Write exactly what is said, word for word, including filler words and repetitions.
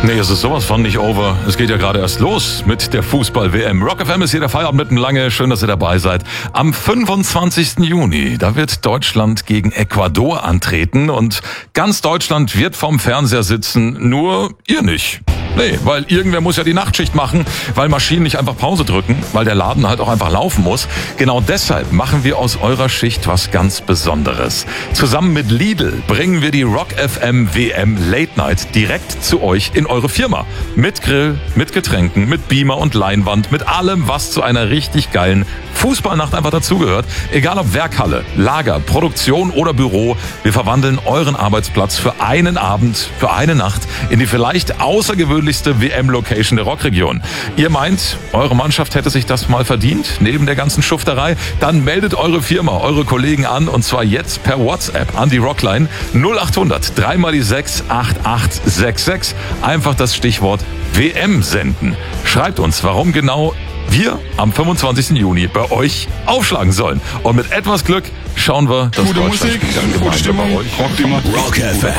Nee, es ist sowas von nicht over. Es geht ja gerade erst los mit der Fußball-W M. Rock F M ist hier der Feierabend mitten lange. Schön, dass ihr dabei seid. Am fünfundzwanzigsten Juni, da wird Deutschland gegen Ecuador antreten und ganz Deutschland wird vorm Fernseher sitzen, nur ihr nicht. Nee, weil irgendwer muss ja die Nachtschicht machen, weil Maschinen nicht einfach Pause drücken, weil der Laden halt auch einfach laufen muss. Genau deshalb machen wir aus eurer Schicht was ganz Besonderes. Zusammen mit Lidl bringen wir die Rock F M W M Late Night direkt zu euch in eure Firma. Mit Grill, mit Getränken, mit Beamer und Leinwand, mit allem, was zu einer richtig geilen Fußballnacht einfach dazugehört. Egal ob Werkhalle, Lager, Produktion oder Büro, wir verwandeln euren Arbeitsplatz für einen Abend, für eine Nacht in die vielleicht außergewöhnlichste W M-Location der Rockregion. Ihr meint, eure Mannschaft hätte sich das mal verdient, neben der ganzen Schufterei? Dann meldet eure Firma, eure Kollegen an und zwar jetzt per WhatsApp an die Rockline null acht hundert drei mal die sechs acht acht sechs sechs. Einfach das Stichwort W M senden. Schreibt uns, warum genau wir am fünfundzwanzigsten Juni bei euch aufschlagen sollen. Und mit etwas Glück schauen wir, dass gute Deutschland Musik, gute Stimmung, bei euch Rock, Rock F M.